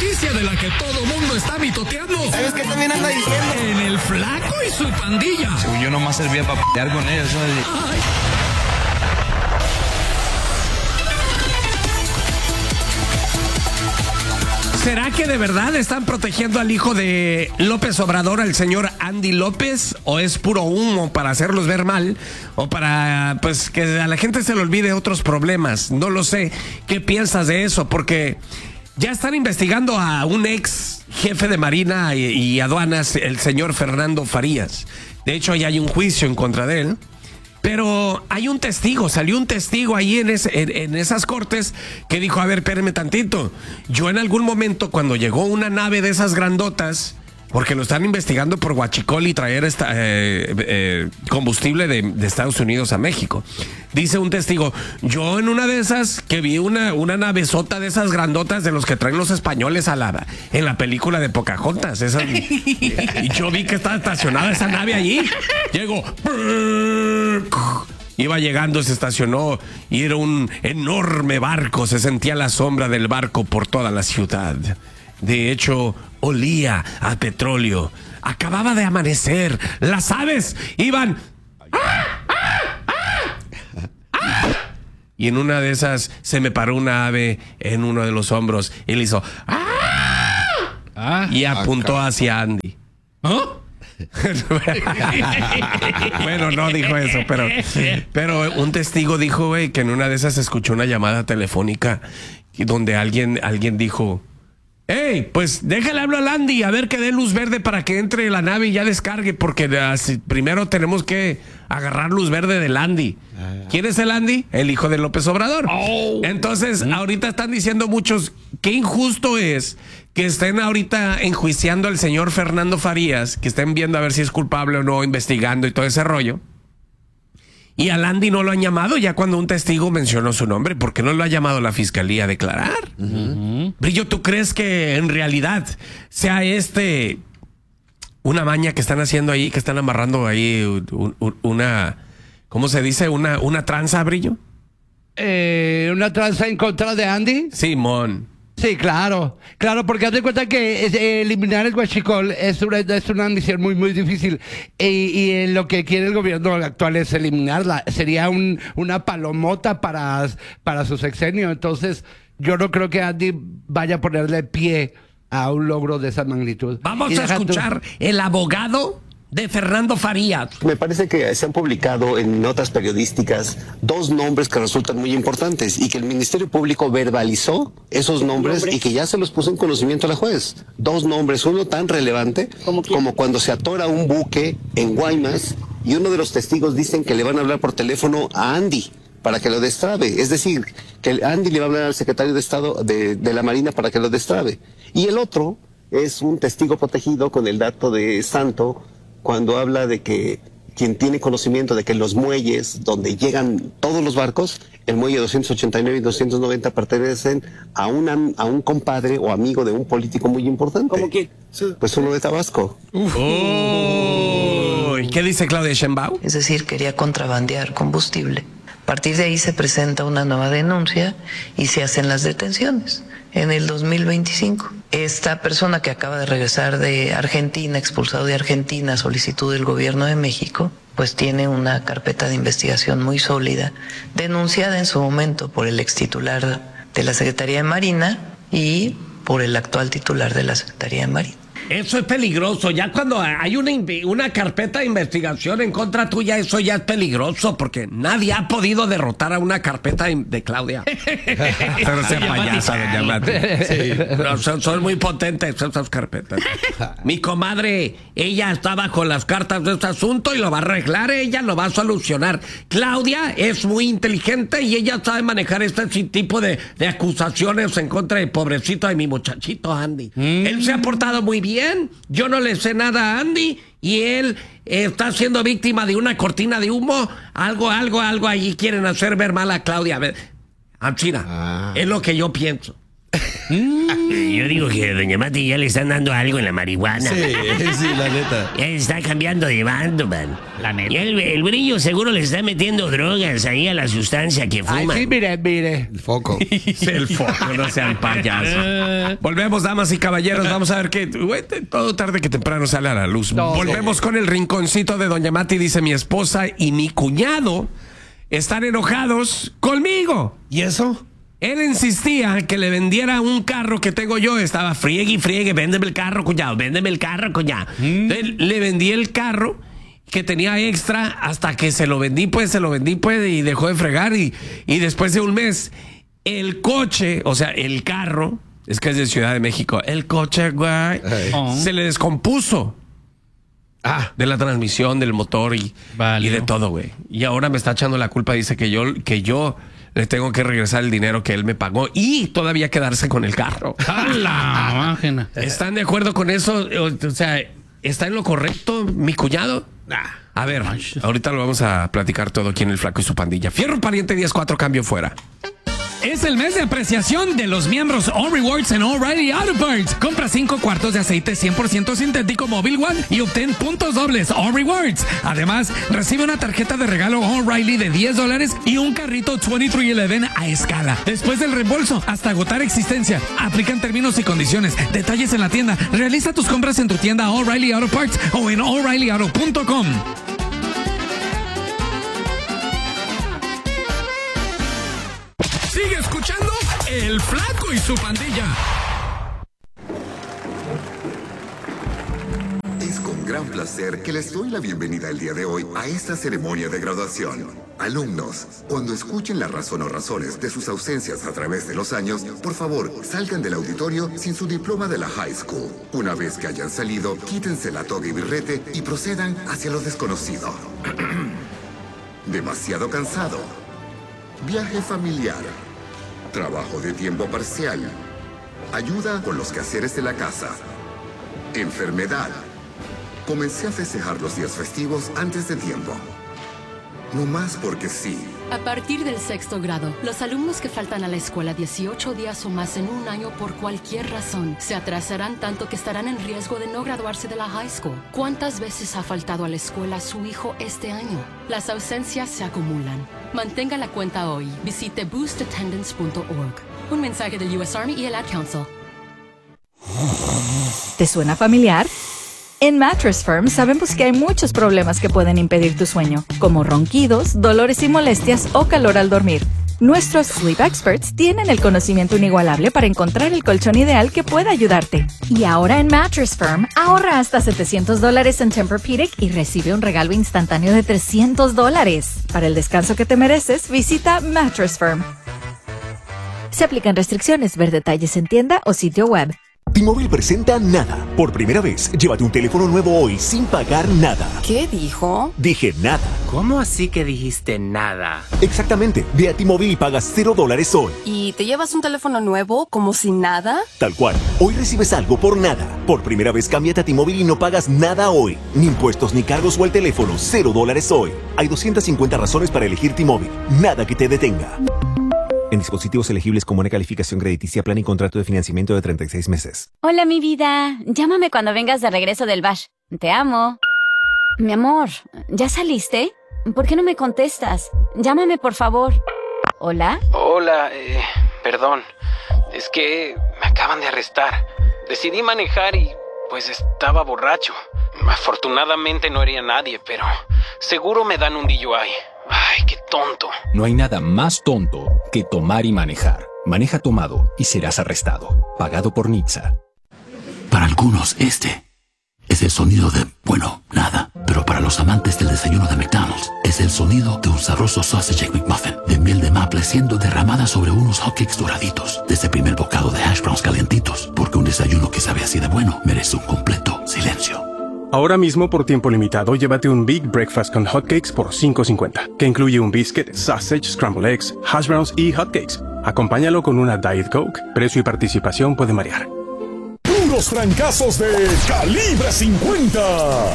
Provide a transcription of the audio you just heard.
noticia de la que todo mundo está mitoteando. ¿Sabes qué también anda diciendo? En el Flaco y su pandilla. Yo nomás servía para pelear con ellos. Ay. ¿Será que de verdad están protegiendo al hijo de López Obrador, al señor Andy López? ¿O es puro humo para hacerlos ver mal? ¿O para, pues, que a la gente se le olvide otros problemas? No lo sé. ¿Qué piensas de eso? Porque ya están investigando a un ex jefe de Marina y aduanas, el señor Fernando Farías. De hecho, ya hay un juicio en contra de él. Pero hay un testigo, salió un testigo ahí en esas cortes que dijo, a ver, espérenme tantito. Yo en algún momento cuando llegó una nave de esas grandotas, porque lo están investigando por huachicol y traer combustible de Estados Unidos a México. Dice un testigo, yo en una de esas que vi una navezota de esas grandotas de los que traen los españoles en la película de Pocahontas. Y yo vi que estaba estacionada esa nave allí. Llegó. Iba llegando, se estacionó y era un enorme barco. Se sentía la sombra del barco por toda la ciudad. De hecho, olía a petróleo. Acababa de amanecer. Las aves iban. Y en una de esas se me paró una ave en uno de los hombros y le hizo. Y apuntó hacia Andy. Bueno, no dijo eso, pero un testigo dijo, güey, que en una de esas escuchó una llamada telefónica donde alguien dijo, hey, pues déjale hablar al Andy a ver que dé luz verde para que entre la nave y ya descargue, porque primero tenemos que agarrar luz verde del Andy. ¿Quién es el Andy? El hijo de López Obrador. Entonces, ahorita están diciendo muchos qué injusto es que estén ahorita enjuiciando al señor Fernando Farías, que estén viendo a ver si es culpable o no, investigando y todo ese rollo. Y al Andy no lo han llamado ya cuando un testigo mencionó su nombre. ¿Por qué no lo ha llamado la fiscalía a declarar? Brillo, ¿tú crees que en realidad sea una maña que están haciendo ahí, que están amarrando ahí una, ¿cómo se dice? Una tranza, Brillo. ¿Una tranza en contra de Andy? Simón. Sí, claro, porque haz de cuenta que eliminar el huachicol es una misión muy, muy difícil y lo que quiere el gobierno actual es eliminarla. Sería una palomota para su sexenio. Entonces, yo no creo que Andy vaya a ponerle pie a un logro de esa magnitud. Vamos a escuchar el abogado de Fernando Farías. Me parece que se han publicado en notas periodísticas dos nombres que resultan muy importantes y que el Ministerio Público verbalizó esos nombres y que ya se los puso en conocimiento a la juez. Dos nombres, uno tan relevante como cuando se atora un buque en Guaymas y uno de los testigos dicen que le van a hablar por teléfono a Andy para que lo destrabe. Es decir, que Andy le va a hablar al secretario de Estado de la Marina para que lo destrabe. Y el otro es un testigo protegido con el dato de Santo, cuando habla de que quien tiene conocimiento de que los muelles donde llegan todos los barcos, el muelle 289 y 290 pertenecen a un compadre o amigo de un político muy importante. ¿Cómo quién? Pues uno de Tabasco. ¿Y qué dice Claudia Sheinbaum? Es decir, quería contrabandear combustible. A partir de ahí se presenta una nueva denuncia y se hacen las detenciones en el 2025. Esta persona que acaba de regresar de Argentina, expulsado de Argentina, solicitud del gobierno de México, pues tiene una carpeta de investigación muy sólida, denunciada en su momento por el extitular de la Secretaría de Marina y por el actual titular de la Secretaría de Marina. Eso es peligroso. Ya cuando hay una carpeta de investigación en contra tuya, eso ya es peligroso, porque nadie ha podido derrotar a una carpeta de Claudia. Pero sea payasa, doña Mati. Sí. No, son muy potentes esas carpetas. Mi comadre, ella está bajo las cartas de este asunto y lo va a arreglar, ella lo va a solucionar. Claudia es muy inteligente y ella sabe manejar este tipo de acusaciones en contra de pobrecito de mi muchachito Andy. Él se ha portado muy bien. Yo no le sé nada a Andy y él está siendo víctima de una cortina de humo. Algo allí quieren hacer ver mal a Claudia. A ver, China, es lo que yo pienso. Yo digo que a doña Mati ya le están dando algo en la marihuana. Sí, la neta. Ya está cambiando de bando, man. La neta. Y el brillo seguro le está metiendo drogas ahí a la sustancia que Ay, fuma. sí, mire. El foco. El foco, no sean payasos. Volvemos, damas y caballeros. Vamos a ver qué. Güey, todo tarde que temprano sale a la luz. No, Volvemos con el rinconcito de doña Mati. Dice: mi esposa y mi cuñado están enojados conmigo. ¿Y eso? Él insistía que le vendiera un carro que tengo yo. Estaba friegue, véndeme el carro, cuñado, véndeme el carro, cuñado. Entonces, le vendí el carro que tenía extra hasta que se lo vendí, pues, y dejó de fregar. Y después de un mes, el coche, o sea, el carro, es que es de Ciudad de México, el coche, güey, se le descompuso. De la transmisión, del motor y de todo, güey. Y ahora me está echando la culpa. Dice que yo le tengo que regresar el dinero que él me pagó y todavía quedarse con el carro. ¡Hala! ¿Están de acuerdo con eso? O sea, ¿está en lo correcto mi cuñado? A ver, ahorita lo vamos a platicar todo aquí en El Flaco y su Pandilla. Fierro Pariente 10-4, cambio fuera. Es el mes de apreciación de los miembros All Rewards en O'Reilly Auto Parts. Compra 5 cuartos de aceite 100% sintético Mobil One y obtén puntos dobles All Rewards. Además, recibe una tarjeta de regalo O'Reilly de $10 y un carrito 2311 a escala. Después del reembolso, hasta agotar existencia. Aplican términos y condiciones. Detalles en la tienda. Realiza tus compras en tu tienda O'Reilly Auto Parts o en O'ReillyAuto.com. Sigue escuchando El Flaco y su Pandilla. Es con gran placer que les doy la bienvenida el día de hoy a esta ceremonia de graduación. Alumnos, cuando escuchen la razón o razones de sus ausencias a través de los años, por favor, salgan del auditorio sin su diploma de la high school. Una vez que hayan salido, quítense la toga y birrete y procedan hacia lo desconocido. Demasiado cansado. Viaje familiar. Trabajo de tiempo parcial. Ayuda con los quehaceres de la casa. Enfermedad. Comencé a festejar los días festivos antes de tiempo. No más porque sí. A partir del 6º grado, los alumnos que faltan a la escuela 18 días o más en un año por cualquier razón se atrasarán tanto que estarán en riesgo de no graduarse de la high school. ¿Cuántas veces ha faltado a la escuela su hijo este año? Las ausencias se acumulan. Mantenga la cuenta hoy. Visite boostattendance.org. Un mensaje del US Army y el Ad Council. ¿Te suena familiar? En Mattress Firm sabemos que hay muchos problemas que pueden impedir tu sueño, como ronquidos, dolores y molestias o calor al dormir. Nuestros Sleep Experts tienen el conocimiento inigualable para encontrar el colchón ideal que pueda ayudarte. Y ahora en Mattress Firm, ahorra hasta $700 en Tempur-Pedic y recibe un regalo instantáneo de $300. Para el descanso que te mereces, visita Mattress Firm. Se aplican restricciones. Ver detalles en tienda o sitio web. T-Mobile presenta Nada. Por primera vez, llévate un teléfono nuevo hoy sin pagar nada. ¿Qué dijo? Dije nada. ¿Cómo así que dijiste nada? Exactamente. Ve a T-Mobile y pagas $0 hoy. ¿Y te llevas un teléfono nuevo como si nada? Tal cual. Hoy recibes algo por nada. Por primera vez, cámbiate a T-Mobile y no pagas nada hoy. Ni impuestos ni cargos o el teléfono. $0 hoy. Hay 250 razones para elegir T-Mobile. Nada que te detenga. En dispositivos elegibles con buena calificación crediticia, plan y contrato de financiamiento de 36 meses. Hola, mi vida. Llámame cuando vengas de regreso del bash. Te amo. Mi amor, ¿ya saliste? ¿Por qué no me contestas? Llámame, por favor. ¿Hola? Hola, perdón. Es que me acaban de arrestar. Decidí manejar y pues estaba borracho. Afortunadamente no hería a nadie, pero seguro me dan un DUI. Ay, qué tonto. No hay nada más tonto que tomar y manejar. Maneja tomado y serás arrestado. Pagado por Nixa. Para algunos, este es el sonido de, bueno, nada. Pero para los amantes del desayuno de McDonald's, es el sonido de un sabroso sausage egg McMuffin de miel de maple siendo derramada sobre unos hotcakes doraditos. De ese primer bocado de hash browns calientitos. Porque un desayuno que sabe así de bueno merece un completo silencio. Ahora mismo, por tiempo limitado, llévate un Big Breakfast con hotcakes por $5.50, que incluye un biscuit, sausage, scrambled eggs, hash browns y hotcakes. Acompáñalo con una Diet Coke. Precio y participación puede variar. Puros fracasos de Calibre 50.